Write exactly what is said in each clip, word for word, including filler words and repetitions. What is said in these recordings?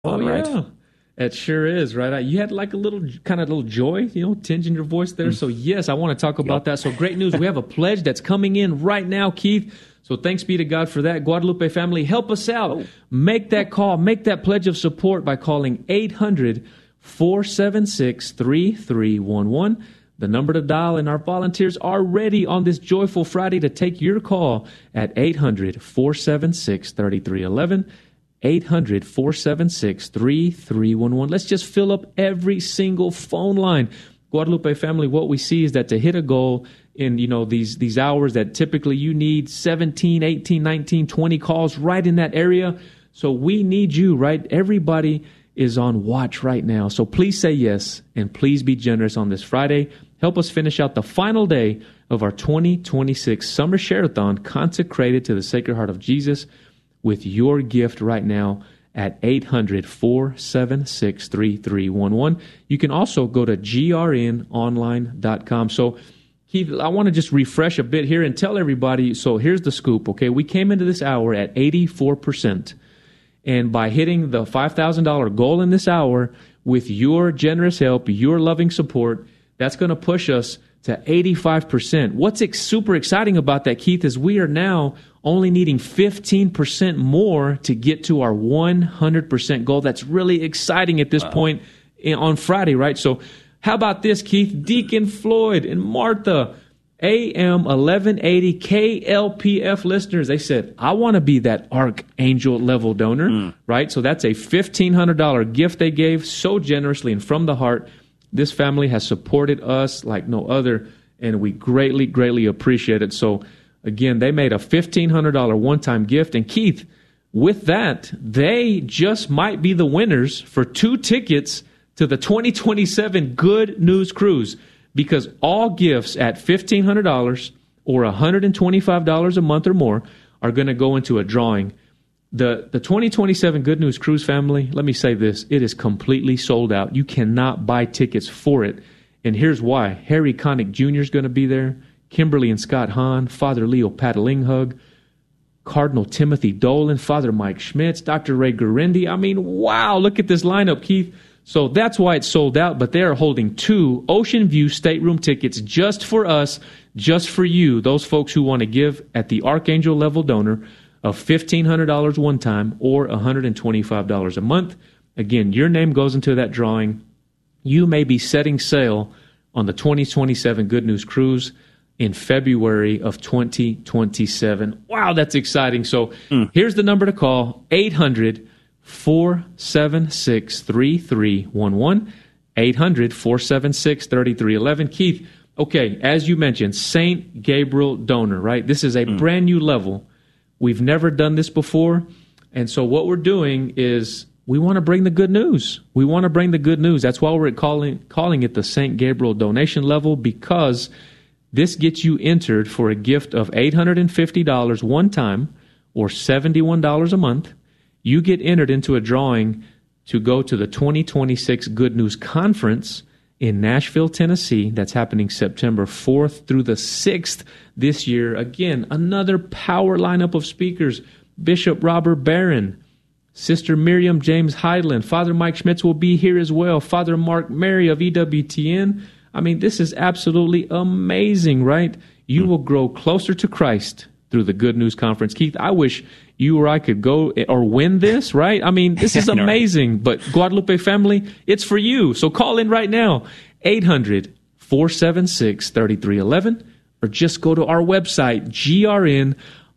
Oh, right? yeah. It sure is, right? You had like a little kind of little joy, you know, tinge in your voice there. So, yes, I want to talk about Yep. that. So, great news. We have a pledge that's coming in right now, Keith. So, thanks be to God for that. Guadalupe family, help us out. Oh. Make that call. Make that pledge of support by calling eight hundred, four seven six, three three one one. The number to dial, and our volunteers are ready on this joyful Friday to take your call at eight hundred, four seven six, three three one one. eight hundred, four seven six, three three one one. Let's just fill up every single phone line. Guadalupe family, what we see is that to hit a goal in, you know, these these hours that typically you need seventeen, eighteen, nineteen, twenty calls right in that area. So we need you, right? Everybody is on watch right now. So please say yes, and please be generous on this Friday. Help us finish out the final day of our twenty twenty-six Summer Share-a-thon consecrated to the Sacred Heart of Jesus with your gift right now at eight hundred, four seven six, three three one one. You can also go to G R N online dot com. So, Keith, I want to just refresh a bit here and tell everybody, so here's the scoop, okay? We came into this hour at eighty-four percent. And by hitting the five thousand dollars goal in this hour with your generous help, your loving support, that's going to push us to eighty-five percent. What's ex- super exciting about that, Keith, is we are now only needing fifteen percent more to get to our one hundred percent goal. That's really exciting at this wow. point in, on Friday, right? So how about this, Keith? Deacon Floyd and Martha, A M eleven eighty K L P F listeners, they said, I want to be that archangel level donor, mm. right? So that's a fifteen hundred dollars gift they gave so generously and from the heart. This family has supported us like no other, and we greatly, greatly appreciate it. So, again, they made a fifteen hundred dollars one-time gift. And, Keith, with that, they just might be the winners for two tickets to the twenty twenty-seven Good News Cruise, because all gifts at fifteen hundred dollars or one hundred twenty-five dollars a month or more are going to go into a drawing. The the twenty twenty-seven Good News Cruise family, let me say this, it is completely sold out. You cannot buy tickets for it. And here's why. Harry Connick Junior is going to be there, Kimberly and Scott Hahn, Father Leo Patalinghug, Cardinal Timothy Dolan, Father Mike Schmitz, Doctor Ray Gurendi. I mean, wow, look at this lineup, Keith. So that's why it's sold out, but they are holding two Ocean View stateroom tickets just for us, just for you, those folks who want to give at the Archangel level donor of fifteen hundred dollars one time or one hundred twenty-five dollars a month. Again, your name goes into that drawing. You may be setting sail on the twenty twenty-seven Good News Cruise in February of twenty twenty-seven. Wow, that's exciting. So mm. here's the number to call, eight hundred, four seven six, three three one one, eight hundred, four seven six, three three one one. Keith, okay, as you mentioned, Saint Gabriel donor, right? This is a mm. brand new level. We've never done this before. And so what we're doing is we want to bring the good news. We want to bring the good news. That's why we're calling calling it the Saint Gabriel donation level, because this gets you entered for a gift of eight hundred fifty dollars one time or seventy-one dollars a month. You get entered into a drawing to go to the twenty twenty-six Good News Conference in Nashville, Tennessee. That's happening September fourth through the sixth this year. Again, another power lineup of speakers. Bishop Robert Barron, Sister Miriam James Heidland, Father Mike Schmitz will be here as well, Father Mark Mary of E W T N. I mean, this is absolutely amazing, right? You will grow closer to Christ through the Good News Conference. Keith, I wish you or I could go or win this, right? I mean, this is amazing. But Guadalupe family, it's for you. So call in right now, eight hundred, four seven six, three three one one, or just go to our website, G R N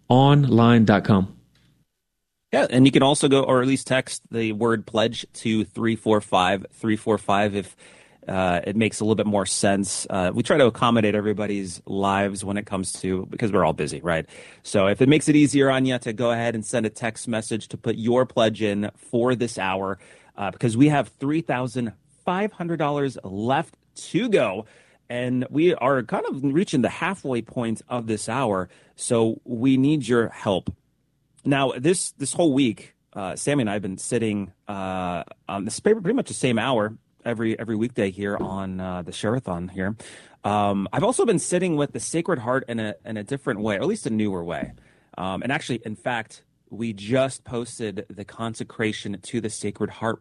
online dot com. Yeah, and you can also go, or at least text the word pledge to three four five, three four five if Uh, it makes a little bit more sense. Uh, we try to accommodate everybody's lives when it comes to, because we're all busy, right? So if it makes it easier on you to go ahead and send a text message to put your pledge in for this hour, uh, because we have three thousand five hundred dollars left to go. And we are kind of reaching the halfway point of this hour. So we need your help. Now, this, this whole week, uh, Sammy and I have been sitting uh, on this paper, pretty much the same hour, every every weekday here on uh, the Share-a-thon here. Um, I've also been sitting with the Sacred Heart in a in a different way, or at least a newer way. Um, and actually, in fact, we just posted the consecration to the Sacred Heart